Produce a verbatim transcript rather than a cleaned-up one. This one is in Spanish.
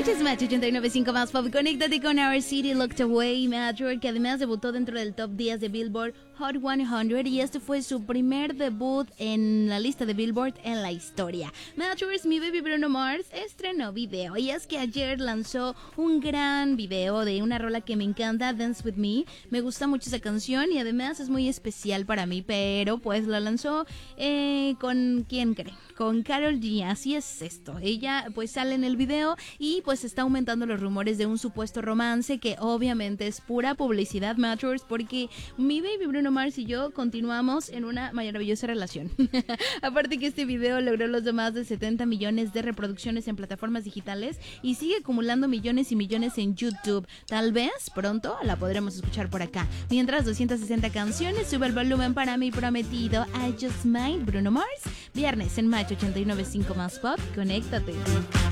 Escuchas Match ochenta y nueve punto cinco más pop. Conéctate con Our City Locked Away, Major, que además debutó dentro del top diez de Billboard Hot cien y este fue su primer debut en la lista de Billboard en la historia. Majors, mi baby Bruno Mars estrenó video y es que ayer lanzó un gran video de una rola que me encanta, Dance With Me. Me gusta mucho esa canción y además es muy especial para mí, pero pues la lanzó eh, con, ¿quién cree? Con Karol G, así es esto. Ella pues sale en el video y pues está aumentando los rumores de un supuesto romance que obviamente es pura publicidad, Majors, porque mi baby Bruno Mars y yo continuamos en una maravillosa relación. Aparte que este video logró los más de setenta millones de reproducciones en plataformas digitales y sigue acumulando millones y millones en YouTube. Tal vez pronto la podremos escuchar por acá. Mientras doscientas sesenta canciones, sube el volumen para mi prometido I Just Might, Bruno Mars. Viernes en Match ochenta y nueve punto cinco más pop. Conéctate.